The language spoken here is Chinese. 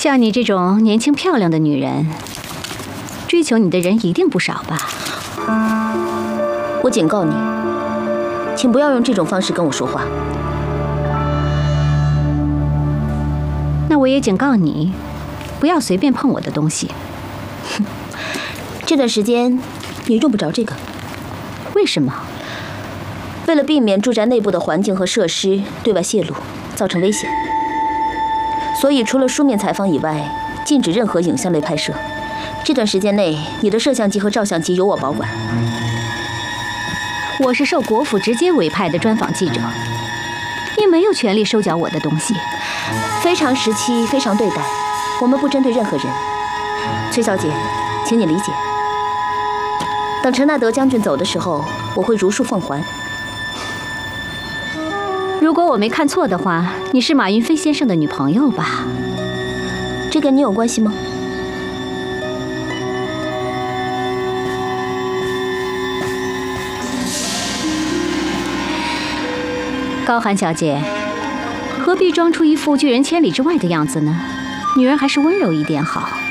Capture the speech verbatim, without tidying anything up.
像你这种年轻漂亮的女人，追求你的人一定不少吧？ 我警告你，请不要用这种方式跟我说话。 那我也警告你，不要随便碰我的东西。 这段时间你用不着这个。 为什么？ 为了避免住宅内部的环境和设施对外泄露，造成危险，所以除了书面采访以外，禁止任何影像类拍摄。这段时间内，你的摄像机和照相机由我保管。 我是受国府直接委派的专访记者，你没有权利收缴我的东西。 非常时期，非常对待，我们不针对任何人。崔小姐，请你理解。等陈纳德将军走的时候，我会如数奉还。 如果我没看错的话，你是马云飞先生的女朋友吧？ 这跟你有关系吗？ 高寒小姐，何必装出一副拒人千里之外的样子呢？女人还是温柔一点好。